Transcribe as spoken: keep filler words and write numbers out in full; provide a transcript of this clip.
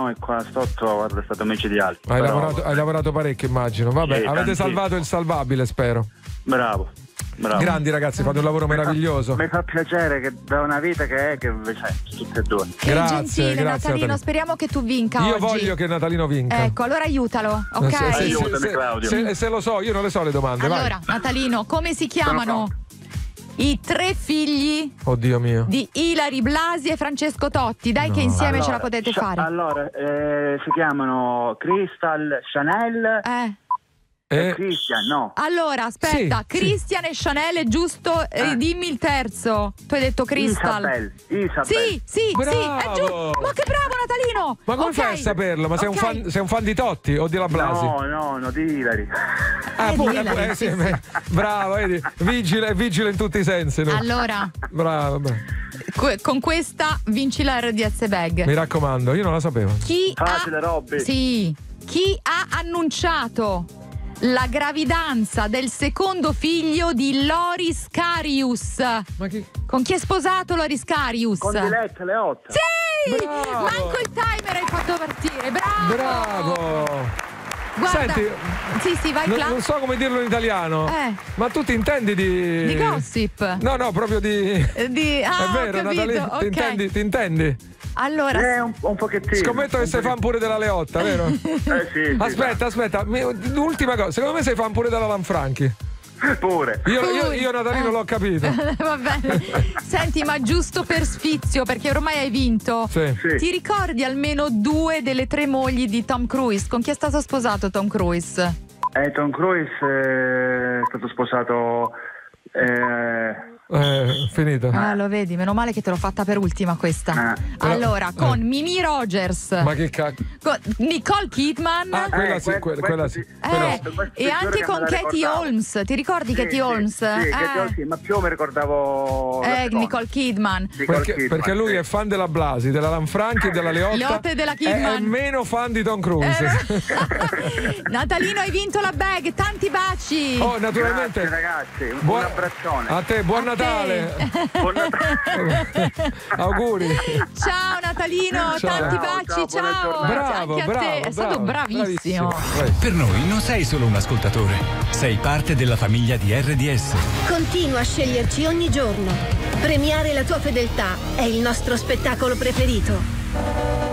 no, e qua sotto guarda, è stato micidiale. Hai, Però... lavorato, hai lavorato parecchio, immagino. Vabbè, Sì, avete tantissimo. salvato il salvabile, spero. Bravo. Bravo. Grandi ragazzi, fate un lavoro meraviglioso. Mi fa piacere che da una vita che è che cioè, tutte e due. Che Grazie, gentile, grazie, Natalino, Natalino. speriamo che tu vinca Io oggi. voglio che Natalino vinca. Ecco, allora aiutalo, ok? Se, se, Aiutami, se, Claudio. se, se lo so, io non le so le domande. Allora, Natalino, come si chiamano i tre figli vai. Oddio mio. di Ilari Blasi e Francesco Totti? Dai, No. che insieme Allora, ce la potete Sha- fare. Allora, eh, si chiamano Crystal, Chanel Eh. e Eh, Christian, no? Allora, aspetta, Sì, Christian e Chanel è giusto? Eh, Eh. dimmi il terzo. Tu hai detto Crystal. Isabel, Isabel. Sì, sì, sì, Bravo. è giusto. Ma che bravo, Natalino! ma come Ok. fai a saperlo? Ma sei, Ok. un fan, sei un fan di Totti o di La Blasi? No, no, no, di Ilari. Ah, Eh, pure, di Ilari, eh, sì, sì, beh, bravo, vedi, vigile, vigile in tutti i sensi. no? Allora, Bravo, beh. que- con questa vinci la R D S bag. Mi raccomando, io non la sapevo. Chi Facile, ha Robby. Sì, chi ha annunciato la gravidanza del secondo figlio di Loris Karius? Ma chi? Con chi è sposato Loris Karius? Con Diletta Leotta. Sì! Bravo! Manco il timer hai fatto partire. Bravo! Bravo! Guarda. Senti, sì, sì, vai, non, Cla. non so come dirlo in italiano, Eh. ma tu ti intendi di... Di gossip. No, no, proprio di... Eh, Di... Ah, È vero, ho capito. Natalino, ok. ti intendi? Ti intendi? Allora, Eh, un, un pochettino. Scommetto che un sei fan pure della Leotta, vero? Eh sì, sì. Aspetta, aspetta, mi- l'ultima cosa, secondo me sei fan pure della Lanfranchi. Pure. Io, Tu- io, io Natalino eh. l'ho capito. va bene. Senti, ma giusto per sfizio, perché ormai hai vinto. Sì. Sì. Ti ricordi almeno due delle tre mogli di Tom Cruise? Con chi è stato sposato Tom Cruise? Eh, Tom Cruise eh, è stato sposato eh, Eh, finito. Ah, lo vedi, meno male che te l'ho fatta per ultima questa. Ah. Allora, con Mimi Rogers, Ma che cacchio. con Nicole Kidman. Ah, quella Eh, sì, que- que- quella questo sì. sì. Quella Eh, sì. questo e giuro anche che con me la Katie ricordavo. Holmes. Ti ricordi Sì, Katie sì, Holmes? Sì, eh, Katie Holmes, sì, ma più mi ricordavo la eh, seconda. Nicole Kidman. Nicole Perché, Kidman, perché lui sì. è fan della Blasi, della Lanfranchi e della Leotta. Leotta e della È, Kidman. è meno fan di Tom Cruise. Eh, Natalino, hai vinto la bag, tanti baci. Oh, naturalmente. Grazie ragazzi, un, Buon- un abbraccione. A te, buon A te. Natale. Buon Natale. Auguri. Ciao Natalino, Ciao. tanti Ciao, baci, ciao, buona ciao. giornata. Bravo, Anche a bravo, te, è stato bravo, bravissimo. bravissimo. Per noi non sei solo un ascoltatore, sei parte della famiglia di R D S. Continua a sceglierci ogni giorno. Premiare la tua fedeltà è il nostro spettacolo preferito.